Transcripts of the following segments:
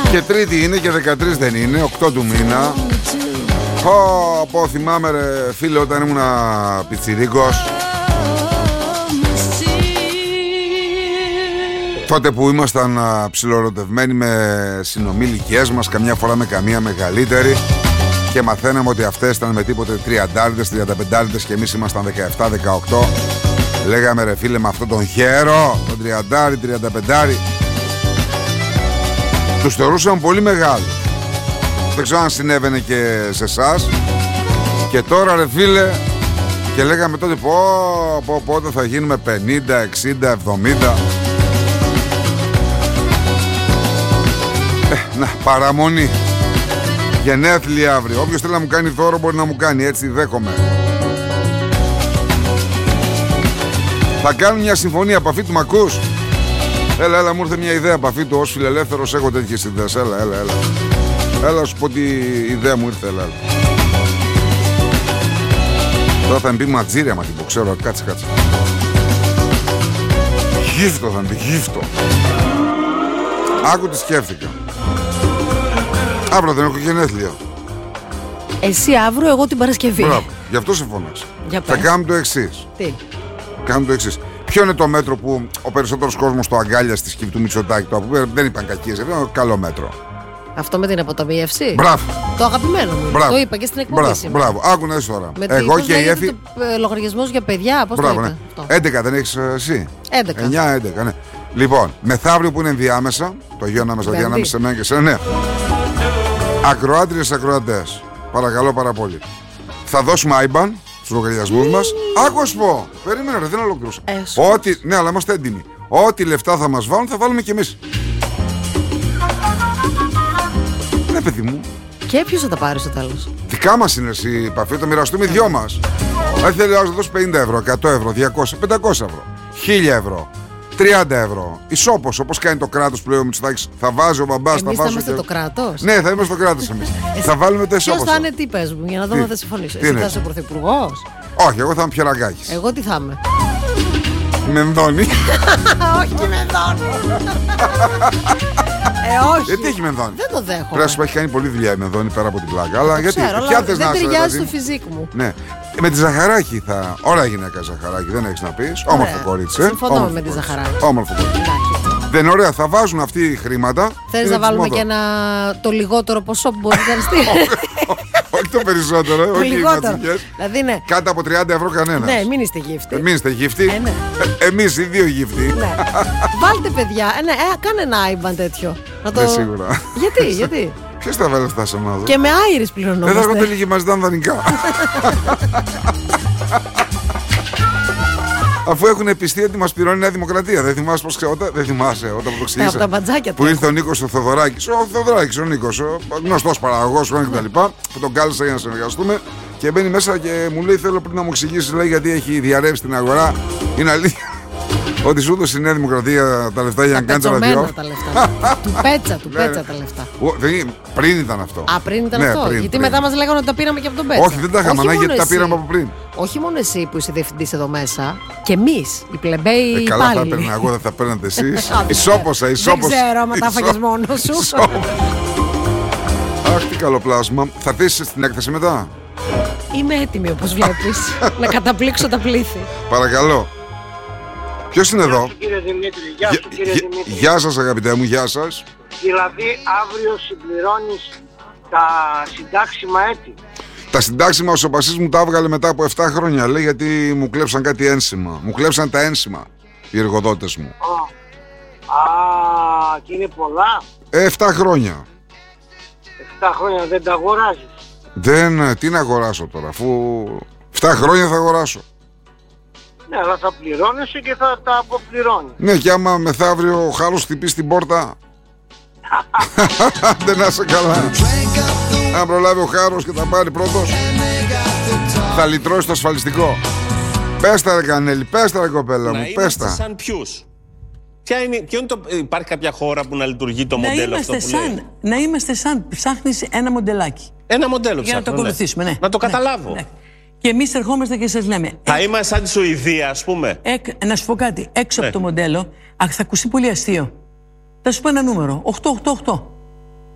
Και Τρίτη είναι και 13 δεν είναι, 8 του μήνα. Πω θυμάμαι ρε φίλε όταν ήμουν πιτσιρίκος, τότε που ήμασταν ψιλοερωτευμένοι με συνομήλικες μας, καμιά φορά με καμία μεγαλύτερη, και μαθαίναμε ότι αυτές ήταν με τίποτε 30'ες, 35'ες και εμείς ήμασταν 17-18. Λέγαμε ρε φίλε, με αυτόν τον χέρο, τον 30', 35', τους θεωρούσαμε πολύ μεγάλους. Δεν ξέρω αν συνέβαινε και σε εσάς. Και τώρα ρε φίλε, και λέγαμε τότε πότε θα γίνουμε 50, 60, 70. Να, παραμονή. Γενέθλια αύριο. Όποιος θέλει να μου κάνει δώρο μπορεί να μου κάνει, έτσι δέχομαι. Θα κάνουν μια συμφωνία, Παφίτου, μ' ακούς? Έλα, μου ήρθε μια ιδέα, Παφίτου, ως φιλελεύθερος έχω τέτοιες ιδέες. Έλα, σου πω τι ιδέα μου ήρθε, έλα. Τώρα θα μου πει ματζήρια, μα την πω, ξέρω, κάτσε. Γύφτο θα μου πει, γύφτο. Άκου τι σκέφτηκα. Αύριο δεν έχω γενέθλια. Εσύ αύριο, εγώ την Παρασκευή. Μπράβο, γι' αυτό σε φώναξα. Θα κάνουμε το εξής. Τι? Κάνουμε το εξής. Ποιο είναι το μέτρο που ο περισσότερος κόσμος το αγκάλια στη σκηνή του Μητσοτάκη? Δεν είπαν κακίες, ήταν ένα καλό μέτρο. Αυτό με την αποταμίευση. Μπράβο. Το αγαπημένο μου. Μπράβο. Το είπα και στην εκπομπή. Μπράβο. Άκου να δεις τώρα. Εγώ και η Εφη. Λογαριασμός για παιδιά, πώς το είπα? 11 δεν έχεις εσύ? 11. 9-11, ναι. Λοιπόν, μεθαύριο που είναι ενδιάμεσα, το Αγίο Ανάμεσα, ανάμεσα σε μένα και σε ναι. Ακροάτριες, ακροατές, παρακαλώ πάρα πολύ. Θα δώσουμε IBAN στους λογαριασμούς μας. Άκου σου πω. Περίμενε ρε, δεν ολοκλήρωσα. Ναι, αλλά είμαστε έντιμοι. Ό,τι λεφτά θα μας βάλουν θα βάλουμε κι εμείς. Ναι, παιδί μου. Και ποιος θα τα πάρει στο τέλος? Δικά μας είναι εσύ, Παφή, το μοιραστούμε οι δυο μας. Αν θέλει να δώσει 50 ευρώ, 100 ευρώ, 200, 500 ευρώ, 1000 ευρώ, 30 ευρώ. Ισόπος, όπως κάνει το κράτος που λέει ο Μητσοτάκης. Θα βάζει ο μπαμπάς, θα βάζει. Εμείς θα είμαστε το κράτος. Ναι, θα είμαστε το κράτος εμείς. Θα βάλουμε το ισόπος. Ποιος θα είναι, τι πες μου, για να δούμε αν θα συμφωνήσω. Εσύ θα είσαι ο πρωθυπουργός? Όχι, εγώ θα είμαι Πιεραγκάκης. Εγώ τι θα είμαι? Μενδώνη. Όχι, Μενδώνη. Όχι. Γιατί έχει Μενδώνη? Δεν το δέχομαι. Πρέπει να σου έχει κάνει πολλή δουλειά η Μενδώνη πέρα από την πλάκα. Αλλά γιατί? Ποια θες να είσαι? Δεν ταιριάζει στο φυσικό μου. Ναι. Με τη Ζαχαράκη θα. Ωραία γυναίκα Ζαχαράκη, δεν έχεις να πεις. Όμορφο κορίτσι. Συμφωνώ με τη Ζαχαράκη. Όμορφο κορίτσι. Δεν είναι ωραία, θα βάζουν αυτοί χρήματα. Θες να βάλουμε και το λιγότερο ποσό που μπορεί να στείλει? Όχι το περισσότερο, το λιγότερο. Δηλαδή, ναι. Κάτω από 30 ευρώ κανένας. Ναι, μην είστε γύφτοι. Μην είστε γύφτοι. Ναι. Εμείς οι δύο γύφτοι. Ναι. Βάλτε παιδιά, κάνε ένα IBAN τέτοιο. Ναι, σίγουρα. Γιατί? Ποιος θα βάλει αυτά σε ομάδα? Και με άιρες πληρωνόμαστε. Δεν θα έρχονται λίγοι μας δαν δανεικά. Αφού έχουν πιστεί ότι μας πληρώνει η Νέα Δημοκρατία. Δεν θυμάσαι πώς δεν θυμάσαι όταν το ξεκίνησε. Από τα μπατζάκια που ήρθε ο Νίκος ο Θοδωράκης. Ο Θοδωράκης, ο Νίκος, ο γνωστός παραγωγός κτλ. Που τον κάλεσα για να συνεργαστούμε. Και μπαίνει μέσα και μου λέει: θέλω πριν να μου εξηγήσει, λέει, γιατί έχει διαρρεύσει την αγορά. Είναι αλήθεια ότι σου έδωσε η Νέα Δημοκρατία τα λεφτά για να κάνει τα ραδιό? Τα λεφτά. Του πέτσα τα λεφτά. Πριν ήταν αυτό. Πριν ήταν αυτό. Γιατί μετά μας λέγανε ότι τα πήραμε και από τον πέτσα. Όχι, δεν τα είχαμε ανάγκη, γιατί τα πήραμε από πριν. Όχι μόνο εσύ που είσαι διευθυντής εδώ μέσα, και εμείς, οι πλεμπαίοι υπάλληλοι. Καλά, θα παίρνα εγώ, δεν θα παίρνατε εσείς. Ισόποσα. Δεν ξέρω άμα τα έφαγες μόνος σου. Αχ, τι καλό πλάσμα. Θα έρθεις στην έκθεση μετά? Είμαι έτοιμη, όπως βλέπεις, να καταπλήξω τα πλήθη. Παρακαλώ. Ποιος είναι εδώ? Κύριε Δημήτρη, γεια σου κύριε Δημήτρη. Γεια σας αγαπητέ μου, γεια σας. Δηλαδή αύριο συμπληρώνεις τα συντάξιμα έτη? Τα συντάξιμα ο Σοπασής μου τα έβγαλε μετά από 7 χρόνια, λέει, γιατί μου κλέψαν κάτι ένσημα. Μου κλέψαν τα ένσημα οι εργοδότες μου. Και είναι πολλά? 7 χρόνια. 7 χρόνια δεν τα αγοράζεις? Τι να αγοράσω τώρα, αφού 7 χρόνια θα αγοράσω. Ναι, αλλά θα πληρώνεσαι και θα τα αποπληρώνεις. Ναι, και άμα μεθαύριο ο Χάρος χτυπήσει την πόρτα, δεν να είσαι καλά. Αν προλάβει ο Χάρος και τα πάρει πρώτος, θα λυτρώσει το ασφαλιστικό. Πες τα ρε Κανέλη, πες τα ρε κοπέλα μου, πες τα. Σαν ποιους? Υπάρχει κάποια χώρα που να λειτουργεί το μοντέλο αυτό που λέει? Να είμαστε σαν, ψάχνεις ένα μοντελάκι. Ένα μοντέλο για να το ακολουθήσουμε, ναι. Να το καταλάβω. Ναι. Και εμείς ερχόμαστε και σας λέμε. Θα είμαστε σαν τη Σουηδία, ας πούμε. Να σου πω κάτι. Έξω από το μοντέλο, θα ακουστεί πολύ αστείο. Θα σου πω ένα νούμερο. 888.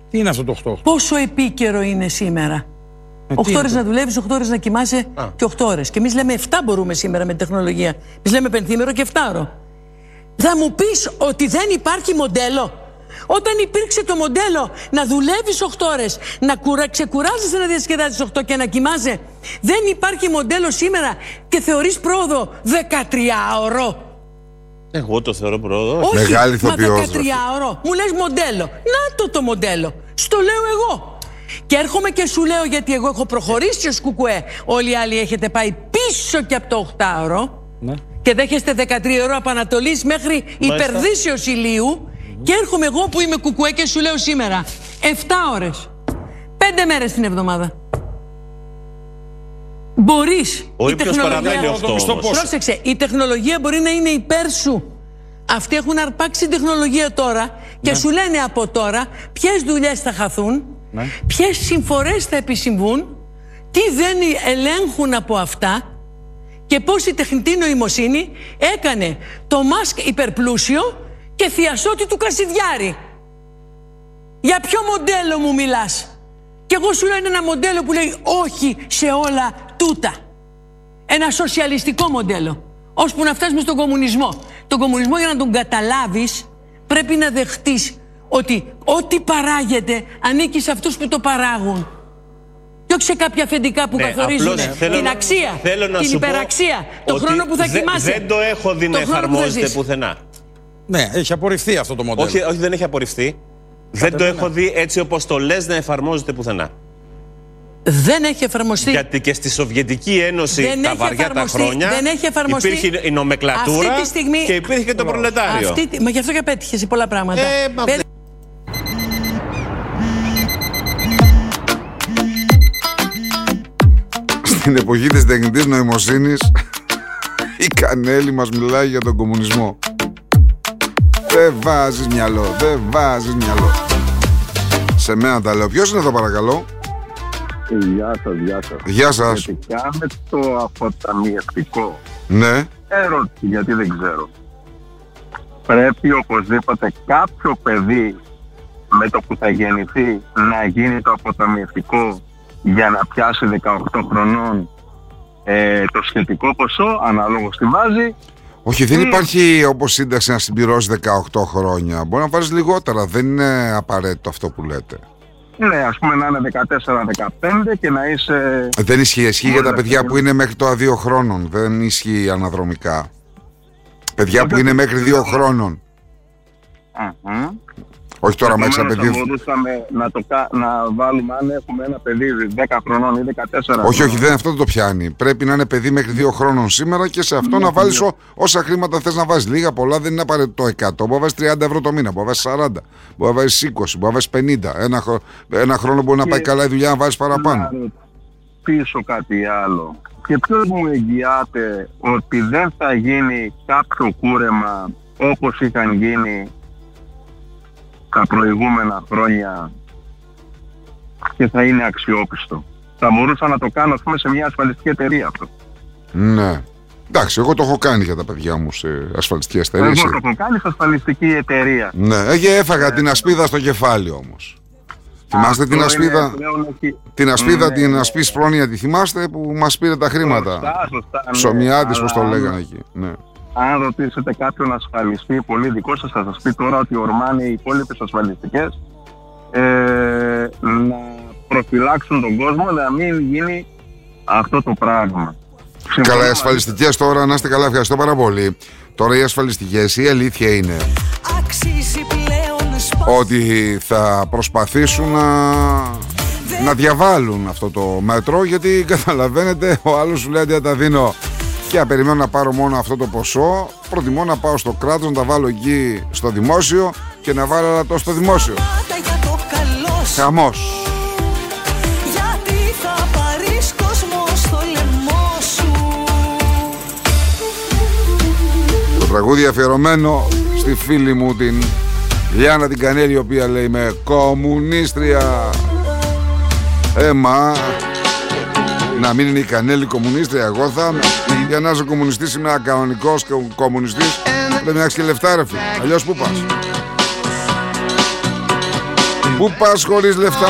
Τι είναι αυτό το 8? Πόσο επίκαιρο είναι σήμερα. 8 ώρες να δουλεύεις, 8 ώρες να κοιμάσαι και 8 ώρες. Και εμείς λέμε 7 μπορούμε σήμερα με τεχνολογία. Εμείς λέμε πενθήμερο και 7ωρο. Θα μου πεις ότι δεν υπάρχει μοντέλο? Όταν υπήρξε το μοντέλο να δουλεύεις 8 ώρες, να ξεκουράζεσαι, να διασκεδάζεις 8 και να κοιμάσαι, δεν υπάρχει μοντέλο σήμερα και θεωρείς πρόοδο 13ωρο? Εγώ το θεωρώ πρόοδο. Όχι, Μεγάλη μα ηθοποιός, 13ωρο. Μου λες μοντέλο. Να το μοντέλο. Στο λέω εγώ. Και έρχομαι και σου λέω, γιατί εγώ έχω προχωρήσει ως κουκουέ. Όλοι οι άλλοι έχετε πάει πίσω και από το 8ωρο. Ναι. Και δέχεστε 13ωρο από Ανατολής μέχρι υπερδύσεως ηλίου. Και έρχομαι εγώ που είμαι κουκουέ και σου λέω σήμερα 7 ώρες. 5 μέρες την εβδομάδα. Μπορείς. Όχι ποιος παραμένει 8 όμως. Πρόσεξε, η τεχνολογία μπορεί να είναι υπέρ σου. Αυτοί έχουν αρπάξει τεχνολογία τώρα και σου λένε από τώρα ποιες δουλειές θα χαθούν, ποιες συμφορές θα επισυμβούν, τι δεν ελέγχουν από αυτά και πώς η τεχνητή νοημοσύνη έκανε το Μάσκ υπερπλούσιο και θειασότη του Κασιδιάρη. Για ποιο μοντέλο μου μιλάς? Και εγώ σου λέω είναι ένα μοντέλο που λέει όχι σε όλα τούτα. Ένα σοσιαλιστικό μοντέλο. Ώσπου να φτάσουμε στον κομμουνισμό. Τον κομμουνισμό, για να τον καταλάβεις, πρέπει να δεχτείς ότι ό,τι παράγεται ανήκει σε αυτούς που το παράγουν. Και όχι σε κάποια αφεντικά που καθορίζουν την αξία, την υπεραξία, τον χρόνο που θα κοιμάσαι. Δεν το έχω δει να εφαρμόζεται πουθενά. Ναι, έχει απορριφθεί αυτό το μοντέλο. Όχι, δεν έχει απορριφθεί. Δεν το έχω δει έτσι όπως το λες να εφαρμόζεται πουθενά. Δεν έχει εφαρμοστεί. Γιατί και στη Σοβιετική Ένωση τα βαριά τα χρόνια υπήρχε η νομεκλατούρα και υπήρχε και το προλετάριο. Μα γι' αυτό και πέτυχε σε πολλά πράγματα. Στην εποχή της τεχνητής νοημοσύνης η Κανέλη μας μιλάει για τον κομμουνισμό. Δεν βάζεις μυαλό, δεν βάζεις μυαλό. Σε μένα τα λέω. Ποιος είναι εδώ παρακαλώ? Γεια σας, γεια σας. Γεια σας. Σχετικά με το αποταμιευτικό. Ναι. Ερώτηση, γιατί δεν ξέρω. Πρέπει οπωσδήποτε κάποιο παιδί με το που θα γεννηθεί να γίνει το αποταμιευτικό για να πιάσει 18 χρονών το σχετικό ποσό, ανάλογο τι βάζει. Όχι, δεν υπάρχει όπως σύνταξη να συμπληρώσει 18 χρόνια. Μπορεί να βάζεις λιγότερα, δεν είναι απαραίτητο αυτό που λέτε. Ναι, ας πούμε να είναι 14-15 και να είσαι... Δεν ισχύει για τα παιδιά που είναι μέχρι το 2 χρόνων. Δεν ισχύει αναδρομικά. Παιδιά που είναι μέχρι 2 χρόνων. Όχι τώρα μέχρι ένα παιδί. Θα μπορούσαμε να βάλουμε αν έχουμε ένα παιδί 10 χρονών ή 14. Όχι, δεν αυτό δεν το πιάνει. Πρέπει να είναι παιδί μέχρι 2 χρόνων σήμερα και σε αυτό να βάλεις όσα χρήματα θες να βάζεις. Λίγα, πολλά, δεν είναι απαραίτητο 100. Μπορεί να βάζεις 30 ευρώ το μήνα, μπορεί να βάζεις 40, μπορεί να βάζεις 20, μπορεί να βάζεις 50. Ένα χρόνο μπορεί να πάει καλά η δουλειά να βάζεις παραπάνω. Πίσω κάτι άλλο. Και ποιος μου εγγυάται ότι δεν θα γίνει κάποιο κούρεμα όπως είχαν γίνει τα προηγούμενα χρόνια και θα είναι αξιόπιστο? Θα μπορούσα να το κάνω, ας πούμε, σε μια ασφαλιστική εταιρεία αυτό. Ναι. Εντάξει, εγώ το έχω κάνει για τα παιδιά μου σε ασφαλιστική εταιρεία. Εγώ το έχω κάνει σε ασφαλιστική εταιρεία. Ναι, έφαγα την ασπίδα στο κεφάλι όμως. Θυμάστε την ασπίδα, την ασπίδα, την ασπής πρόνοια, τη θυμάστε που μας πήρε τα χρήματα? Σωστά, Ψωμιάτης, πώς το λέγανε εκεί. Ναι. Αν ρωτήσετε κάποιον ασφαλιστή πολύ δικό σας, θα σας πει τώρα ότι ορμάνε οι υπόλοιπες ασφαλιστικές να προφυλάξουν τον κόσμο να μην γίνει αυτό το πράγμα. Καλά, οι ασφαλιστικές τώρα, να είστε καλά, ευχαριστώ πάρα πολύ. Τώρα οι ασφαλιστικές, η αλήθεια είναι ότι θα προσπαθήσουν να διαβάλουν αυτό το μέτρο, γιατί καταλαβαίνετε, ο άλλος σου λέει ότι τα δίνω και περιμένω να πάρω μόνο αυτό το ποσό, προτιμώ να πάω στο κράτος, να τα βάλω εκεί στο δημόσιο και να βάλω άλλα το στο δημόσιο. Χαμός. Το τραγούδι αφιερωμένο στη φίλη μου την Λιάννα την Κανέλη, η οποία λέει είμαι κομμουνίστρια. Να μην είναι η Κανέλη κομμουνίστρια, εγώ θα είμαι. Για να είσαι κομμουνιστής, είμαι ένα κανονικός κομμουνιστής. Πρέπει να έχεις και λεφτά, ρε φίλε. Αλλιώς πού πας? Πού πας χωρίς λεφτά?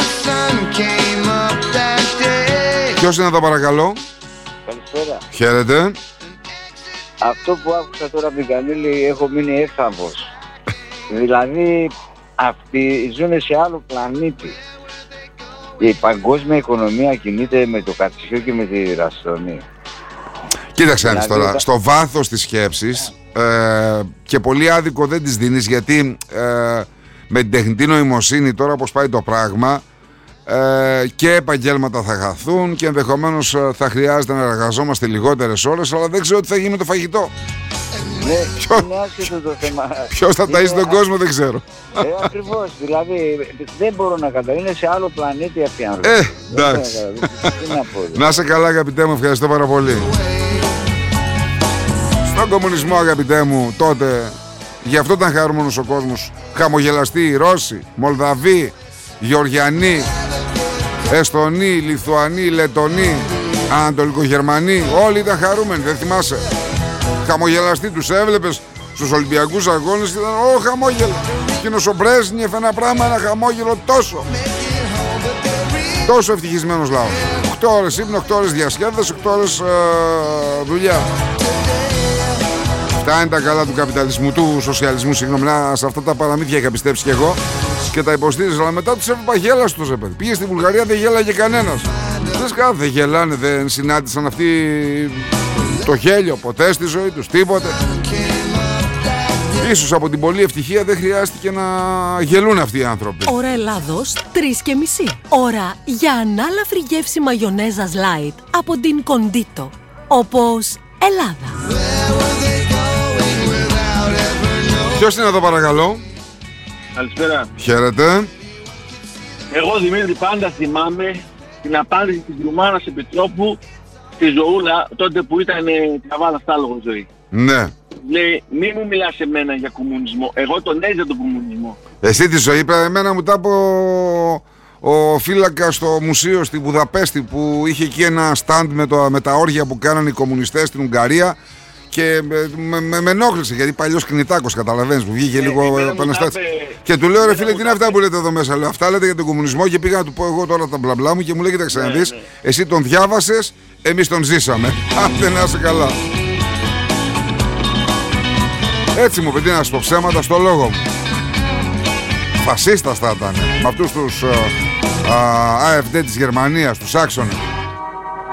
Ποιος είναι εδώ παρακαλώ? Καλησπέρα. Χαίρετε. Αυτό που άκουσα τώρα από την Κανήλη έχω μείνει έφθαμπος. Δηλαδή αυτοί ζουν σε άλλο πλανήτη. Η παγκόσμια οικονομία κινείται με το κατσιό και με τη ραστονή. Κοίταξε δηλαδή, τώρα, στο βάθος της σκέψης και πολύ άδικο δεν της δίνεις, γιατί με την τεχνητή νοημοσύνη τώρα πως πάει το πράγμα, και επαγγέλματα θα χαθούν και ενδεχομένως θα χρειάζεται να εργαζόμαστε λιγότερες ώρες, αλλά δεν ξέρω τι θα γίνει με το φαγητό. Ναι, είναι άσχετο το θέμα. Ποιος θα ταΐσει τον κόσμο δεν ξέρω. Ακριβώς, δηλαδή δεν μπορώ να καταλάβω, είναι σε άλλο πλανήτη αυτοί οι άνθρωποι. Εντάξει. Να είσαι καλά αγαπητέ μου, ευχαριστώ πάρα πολύ. Στον κομμουνισμό αγαπητέ μου τότε, γι' αυτό ήταν χαρούμενος ο κόσμος. Χαμογελαστοί οι Ρώσοι, Μολδαβοί, Γεωργιανοί, Εστονοί, Λιθουανοί, Λετονοί, Ανατολικογερμανοί, όλοι ήταν χαρούμενοι, δεν θυμάσαι? Χαμογελαστοί τους έβλεπες στους Ολυμπιακούς Αγώνες και ήταν χαμόγελο. Εκείνος ο Μπρέσνιεφ, ένα πράγμα, ένα χαμόγελο τόσο ευτυχισμένος λαός. 8 ώρες ύπνο, 8 ώρες διασκέδαση, 8 ώρες δουλειά. Αυτά είναι τα καλά του καπιταλισμού, του σοσιαλισμού, συγγνώμη. Σε αυτά τα παραμύθια είχα πιστέψει κι εγώ και τα υποστήριζα, αλλά μετά τους έβλεπα γέλαστος, παιδί. Πήγε στη Βουλγαρία, δεν γέλαγε κανένας. Δεν γελάνε, δεν συνάντησαν αυτοί το γέλιο ποτέ στη ζωή τους, τίποτε. Ίσως από την πολλή ευτυχία δεν χρειάστηκε να γελούν αυτοί οι άνθρωποι. Ώρα Ελλάδος 3:30. Ώρα για ανάλαφρη γεύση μαγιονέζας light από την Κοντίτο. Όπως Ελλάδα. Ποιος είναι εδώ παρακαλώ? Καλησπέρα. Χαίρετε. Εγώ Δημήτρη πάντα θυμάμαι την απάντηση της Ρουμάνας Επιτρόπου στη Ζωούλα τότε που ήταν τραβάλα στάλογο ζωή. Ναι. Λέει μη μου μιλάς εμένα για κομμουνισμό, εγώ τον έζησα τον κομμουνισμό. Εσύ τη ζωή, εμένα μου τα είπε ο φύλακας στο μουσείο στη Βουδαπέστη που είχε εκεί ένα στάντ με τα όργια που κάνανε οι κομμουνιστές στην Ουγγαρία και με ενόχλησε γιατί παλιός κνητάκος, καταλαβαίνεις, που βγήκε λίγο επαναστάτης. Και του λέω ρε φίλε, τι είναι αυτά που λέτε εδώ μέσα? Λέω, αυτά λέτε για τον κομμουνισμό και πήγα να του πω εγώ τώρα τα μπλαμπλά μου και μου λέει κοίταξε να δεις, εσύ τον διάβασες, εμείς τον ζήσαμε. Άντε να είσαι καλά. Έτσι μου παιδί να σου πω ψέματα στο λόγο μου. Φασίστας θα ήταν με αυτούς τους AfD της Γερμανίας, τους άξονες.